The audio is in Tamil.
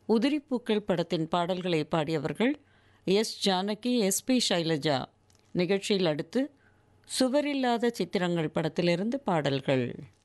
உதிரிப்பூக்கள் படத்தின் பாடல்களை பாடியவர்கள் எஸ். ஜானகி, SP சைலஜா. நிகழ்ச்சியில் அடுத்து சுவரில்லாத சித்திரங்கள் படத்திலிருந்து பாடல்கள்.